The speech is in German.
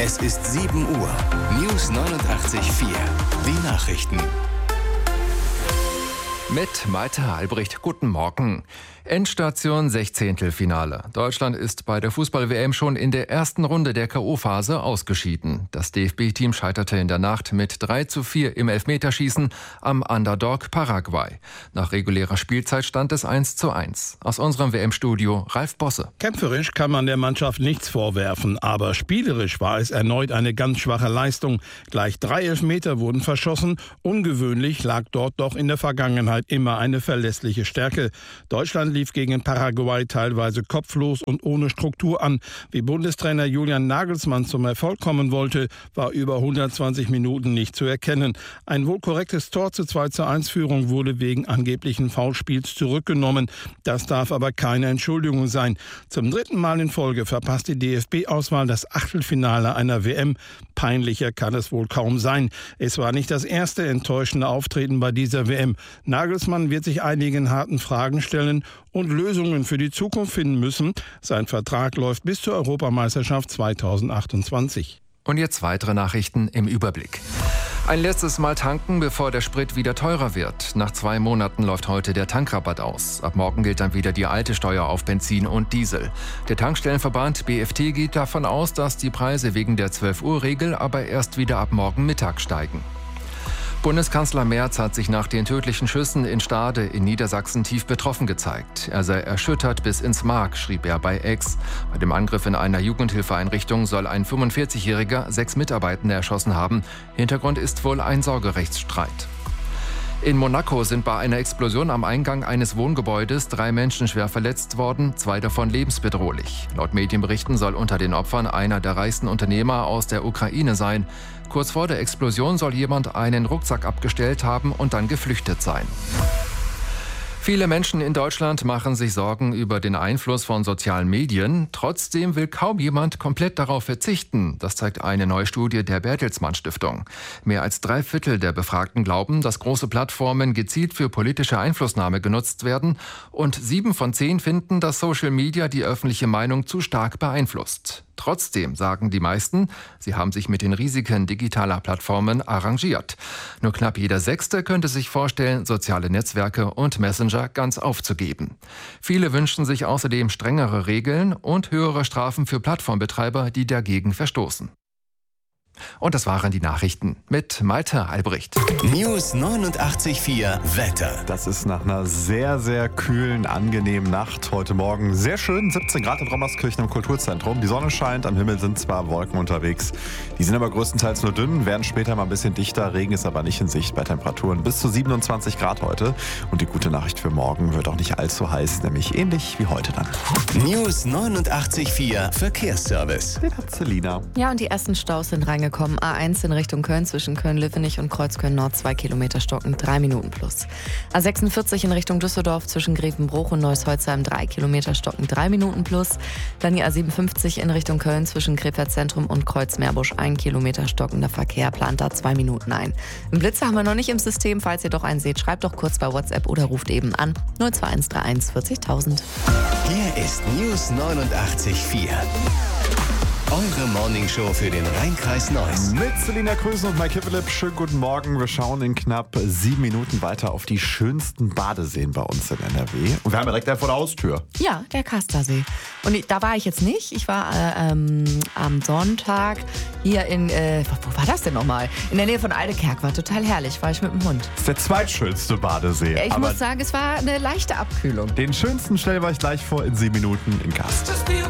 Es ist 7 Uhr. News 89.4. Die Nachrichten. Mit Malte Albrecht. Guten Morgen. Endstation 16. Deutschland ist bei der Fußball-WM schon in der ersten Runde der K.O.-Phase ausgeschieden. Das DFB-Team scheiterte in der Nacht mit 3:4 im Elfmeterschießen am Underdog Paraguay. Nach regulärer Spielzeit stand es 1:1. Aus unserem WM-Studio Ralf Bosse. Kämpferisch kann man der Mannschaft nichts vorwerfen, aber spielerisch war es erneut eine ganz schwache Leistung. Gleich 3 Elfmeter wurden verschossen. Ungewöhnlich lag dort doch in der Vergangenheit immer eine verlässliche Stärke. Deutschland lief gegen Paraguay teilweise kopflos und ohne Struktur an. Wie Bundestrainer Julian Nagelsmann zum Erfolg kommen wollte, war über 120 Minuten nicht zu erkennen. Ein wohl korrektes Tor zur 2:1-Führung wurde wegen angeblichen Foulspiels zurückgenommen. Das darf aber keine Entschuldigung sein. Zum 3. Mal in Folge verpasst die DFB-Auswahl das Achtelfinale einer WM. Peinlicher kann es wohl kaum sein. Es war nicht das erste enttäuschende Auftreten bei dieser WM. Nagelsmann wird sich einigen harten Fragen stellen und Lösungen für die Zukunft finden müssen. Sein Vertrag läuft bis zur Europameisterschaft 2028. Und jetzt weitere Nachrichten im Überblick. Ein letztes Mal tanken, bevor der Sprit wieder teurer wird. Nach 2 Monaten läuft heute der Tankrabatt aus. Ab morgen gilt dann wieder die alte Steuer auf Benzin und Diesel. Der Tankstellenverband BFT geht davon aus, dass die Preise wegen der 12-Uhr-Regel aber erst wieder ab morgen Mittag steigen. Bundeskanzler Merz hat sich nach den tödlichen Schüssen in Stade in Niedersachsen tief betroffen gezeigt. Er sei erschüttert bis ins Mark, schrieb er bei X. Bei dem Angriff in einer Jugendhilfeeinrichtung soll ein 45-Jähriger 6 Mitarbeitende erschossen haben. Hintergrund ist wohl ein Sorgerechtsstreit. In Monaco sind bei einer Explosion am Eingang eines Wohngebäudes 3 Menschen schwer verletzt worden, 2 davon lebensbedrohlich. Laut Medienberichten soll unter den Opfern einer der reichsten Unternehmer aus der Ukraine sein. Kurz vor der Explosion soll jemand einen Rucksack abgestellt haben und dann geflüchtet sein. Viele Menschen in Deutschland machen sich Sorgen über den Einfluss von sozialen Medien. Trotzdem will kaum jemand komplett darauf verzichten. Das zeigt eine neue Studie der Bertelsmann Stiftung. Mehr als 3/4 der Befragten glauben, dass große Plattformen gezielt für politische Einflussnahme genutzt werden. Und 7 von 10 finden, dass Social Media die öffentliche Meinung zu stark beeinflusst. Trotzdem sagen die meisten, sie haben sich mit den Risiken digitaler Plattformen arrangiert. Nur knapp jeder 6. könnte sich vorstellen, soziale Netzwerke und Messenger ganz aufzugeben. Viele wünschen sich außerdem strengere Regeln und höhere Strafen für Plattformbetreiber, die dagegen verstoßen. Und das waren die Nachrichten mit Malte Albrecht. News 89.4 Wetter. Das ist nach einer sehr, sehr kühlen, angenehmen Nacht heute Morgen. Sehr schön, 17 Grad in Rommerskirchen im Kulturzentrum. Die Sonne scheint, am Himmel sind zwar Wolken unterwegs. Die sind aber größtenteils nur dünn, werden später mal ein bisschen dichter. Regen ist aber nicht in Sicht bei Temperaturen bis zu 27 Grad heute. Und die gute Nachricht für morgen wird auch nicht allzu heiß, nämlich ähnlich wie heute dann. News 89.4 Verkehrsservice. Den hat Selina. Ja, und die ersten Staus sind reingekommen. A1 in Richtung Köln zwischen Köln-Lübbenich und Kreuzköln-Nord 2 Kilometer stocken, 3 Minuten plus. A46 in Richtung Düsseldorf zwischen Grevenbruch und Neuss-Holzheim 3 Kilometer stocken, 3 Minuten plus. Dann die A57 in Richtung Köln zwischen Krefeld Zentrum und Kreuz-Meerbusch 1 Kilometer stockender Verkehr, plant da 2 Minuten ein. Einen Blitzer haben wir noch nicht im System. Falls ihr doch einen seht, schreibt doch kurz bei WhatsApp oder ruft eben an 02131 40.000. Hier ist News 89.4. Eure Morningshow für den Rhein-Kreis Neuss. Mit Selina Krösen und Mike Hippolyp. Schönen guten Morgen. Wir schauen in knapp 7 Minuten weiter auf die schönsten Badeseen bei uns in NRW. Und wir haben direkt vor der Haustür. Ja, der Kastersee. Und da war ich jetzt nicht. Ich war am Sonntag hier in, wo war das denn nochmal? In der Nähe von Eidekerk. War total herrlich. War ich mit dem Hund. Das ist der zweitschönste Badesee. Ich muss sagen, es war eine leichte Abkühlung. Den schönsten stellen wir euch gleich vor in 7 Minuten in Gast.